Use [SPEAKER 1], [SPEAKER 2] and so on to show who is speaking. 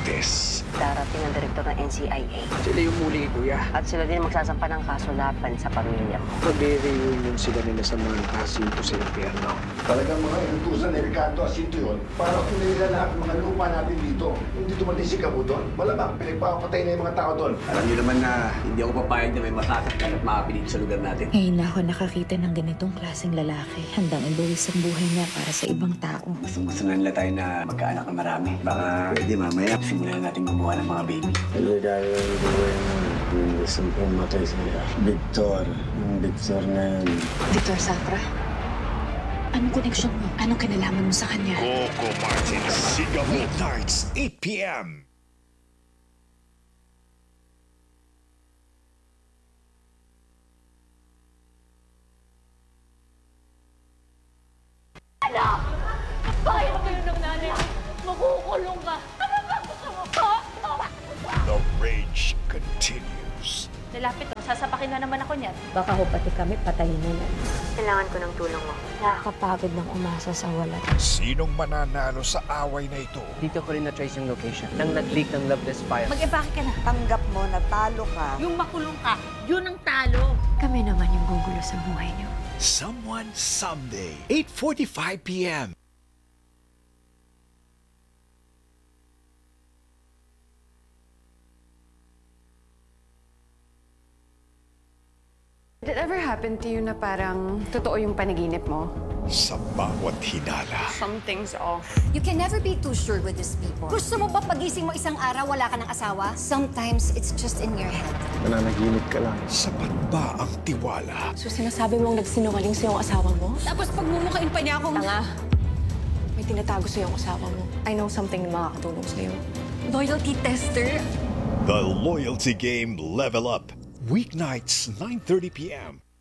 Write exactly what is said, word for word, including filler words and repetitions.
[SPEAKER 1] Martes.
[SPEAKER 2] Darating ang direktor ng N C I A.
[SPEAKER 3] Sila yung muli, kuya.
[SPEAKER 2] At sila din magsasampa ng kaso laban sa pamilya mo.
[SPEAKER 3] Magre-reunion sila nila sa mga kasinto sa impyerno.
[SPEAKER 4] Talagang mga inutusan ni Ricardo Asinto yun para kung nila lahat ng mga lupa natin dito. Hindi dumating si Cabo doon. Malamang pinagpapatay na yung mga tao doon.
[SPEAKER 5] Alam niyo naman na hindi ako papayag na may masasaktan at makapilit sa lugar natin.
[SPEAKER 6] Ngayon na ako nakakita ng ganitong klaseng lalaki. Handang ibuwis ang buhay niya para sa ibang tao.
[SPEAKER 5] Gusto na nila tayo na magkaanak na marami. Baka pwede mamaya simulan natin gumawa ng mga baby.
[SPEAKER 7] Nagdadala yung buhay mo. Yung gustong pumatay sa Victor. Yung Victor na yun.
[SPEAKER 6] Victor Safra, anong connection mo? Anong kinalaman mo sa kanya?
[SPEAKER 1] Coco Martin, Sigaw Nights, eight p m
[SPEAKER 8] Bayan kayo ng nanay. Makukulong ka. Ano ba gusto mo ko?
[SPEAKER 1] The rage continues.
[SPEAKER 8] Lalapit o, sasapakin na naman ako niyan.
[SPEAKER 6] Baka ho pati kami patayin na lang.
[SPEAKER 2] Kailangan ko ng tulong mo.
[SPEAKER 6] Nakakapagod ng umasa sa wala.
[SPEAKER 1] Sinong mananalo sa away na ito?
[SPEAKER 3] Dito ko rin na-trace yung location nang nag-leak ng Loveless Fire.
[SPEAKER 8] Mag-ebake ka na.
[SPEAKER 9] Tanggap mo na talo ka.
[SPEAKER 8] Yung makulong ka, yun ang talo.
[SPEAKER 6] Kami naman yung gugulo sa buhay niyo.
[SPEAKER 1] Someone Someday, eight forty-five p m
[SPEAKER 10] Did it ever happen to you na parang totoo yung panaginip mo?
[SPEAKER 1] Sa bawat hinala,
[SPEAKER 10] Something's off.
[SPEAKER 11] You can never be too sure with these people. Gusto mo ba pagising mo isang araw wala ka ng asawa? Sometimes it's just in your head.
[SPEAKER 7] Nananaginip ka lang.
[SPEAKER 1] sapat ba ang tiwala?
[SPEAKER 10] So sinasabi mong nagsinungaling sa iyong asawa mo?
[SPEAKER 11] Tapos pagmumukain pa niya akong...
[SPEAKER 10] Tanga. May tinatago sa iyong asawa mo. I know something na makakatulong sa iyo.
[SPEAKER 11] Loyalty tester.
[SPEAKER 1] The Loyalty Game Level Up. Weeknights, nine thirty p m